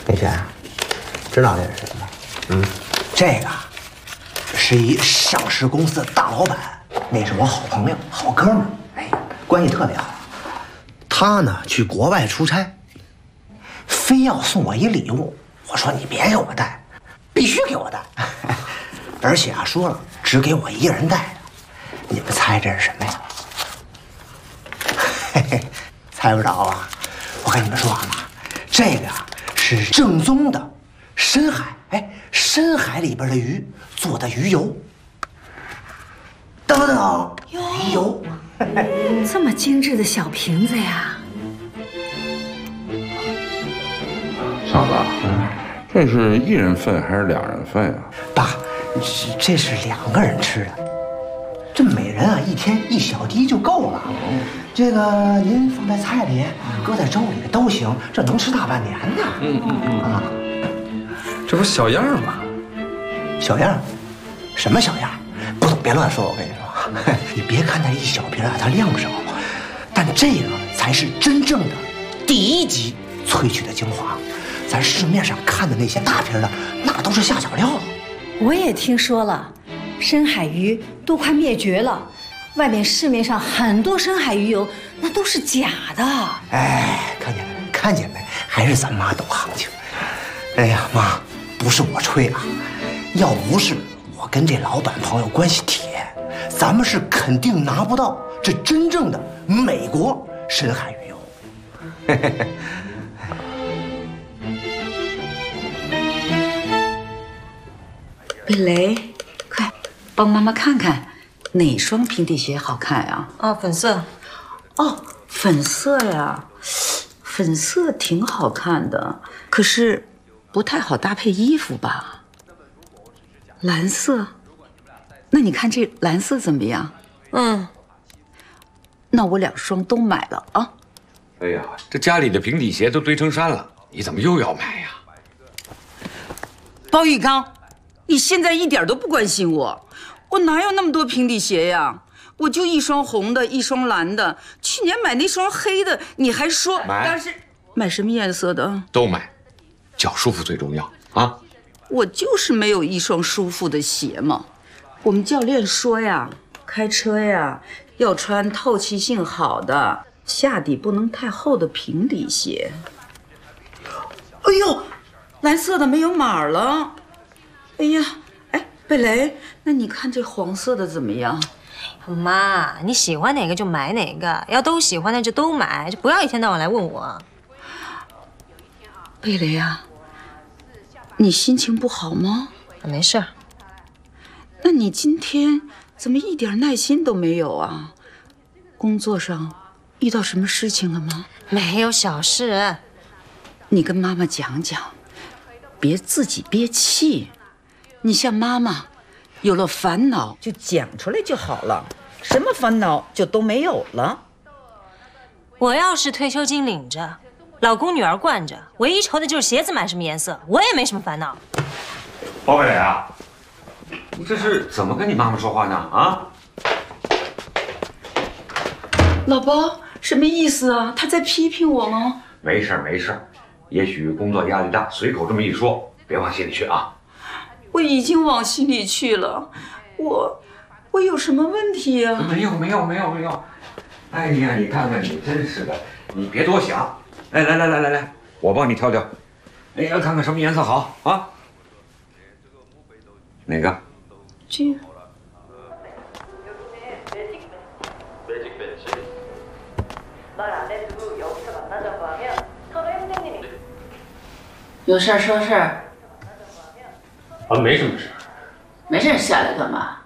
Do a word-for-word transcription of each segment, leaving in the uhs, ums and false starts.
美璇，知道这是什么吗？嗯，这个是一上市公司的大老板，那是我好朋友、好哥们儿，哎，关系特别好。他呢去国外出差，非要送我一礼物，我说你别给我带，必须给我带，而且啊说了只给我一个人带的。你们猜这是什么呀？嘿嘿，猜不着啊！我跟你们说啊，这个啊是正宗的深海，哎，深海里边的鱼做的鱼油。等等，鱼油， 这么精致的小瓶子呀！ 嫂子，这是一人份还是两人份啊？ 爸，这这是两个人吃的，这每人啊一天一小滴就够了。这个您放在菜里，搁在粥里都行，这能吃大半年呢。 嗯嗯嗯啊，这不是小样吗？ 小样？什么小样？不懂别乱说，我跟你说，你别看它一小瓶啊，它量少，但这个才是真正的第一级萃取的精华。咱市面上看的那些大瓶的，那都是下脚料。 我也听说了，深海鱼都快灭绝了，外面市面上很多深海鱼油那都是假的。 哎，看见没？看见没？还是咱妈懂行情。哎呀，妈，不是我吹啊，要不是我跟这老板朋友关系铁，咱们是肯定拿不到这真正的美国深海鱼油。嘿嘿嘿。 贝雷，快帮妈妈看看哪双平底鞋好看呀？ 啊，粉色。 哦，粉色呀，粉色挺好看的，可是不太好搭配衣服吧？蓝色，那你看这蓝色怎么样？ 嗯， 那我两双都买了啊。 哎呀，这家里的平底鞋都堆成山了，你怎么又要买呀？ 包玉刚。你现在一点都不关心我，我哪有那么多平底鞋呀？我就一双红的，一双蓝的。去年买那双黑的，你还说买， 但是买什么颜色的？ 都买，脚舒服最重要啊！ 我就是没有一双舒服的鞋嘛。我们教练说呀，开车呀要穿透气性好的，下底不能太厚的平底鞋。哎呦，蓝色的没有码了。哎呀，哎，贝雷，那你看这黄色的怎么样？ 妈，你喜欢哪个就买哪个，要都喜欢那就都买，就不要一天到晚来问我。 贝雷啊，你心情不好吗？ 没事。 那你今天怎么一点耐心都没有啊？工作上遇到什么事情了吗？ 没有，小事。 你跟妈妈讲讲，别自己憋气。你像妈妈，有了烦恼就讲出来就好了，什么烦恼就都没有了。 我要是退休金领着，老公女儿惯着，唯一愁的就是鞋子买什么颜色，我也没什么烦恼。 包贝雷啊，你这是怎么跟你妈妈说话呢？啊？ 老包，什么意思啊？他在批评我吗？ 没事没事，也许工作压力大，随口这么一说，别往心里去啊。 我已经往心里去了，我我有什么问题呀？ 没有没有没有没有。哎呀，你看看你，真是的，你别多想。哎，来来来来来，我帮你挑挑。哎呀，看看什么颜色好啊？哪个？ 这个。 有事儿说事儿。 啊，没什么事。 没事，下来干嘛？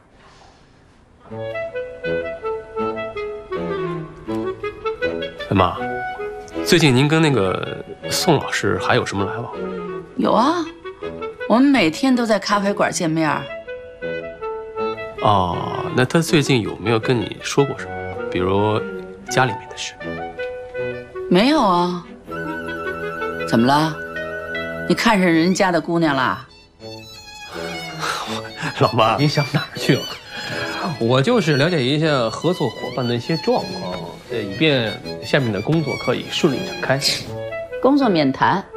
哎妈，最近您跟那个宋老师还有什么来往？ 有啊，我们每天都在咖啡馆见面。 哦，那他最近有没有跟你说过什么？比如家里面的事？ 没有啊。怎么了？你看上人家的姑娘了？ 老妈，您想哪儿去了？我就是了解一下合作伙伴的一些状况，呃，以便下面的工作可以顺利展开。 工作免谈，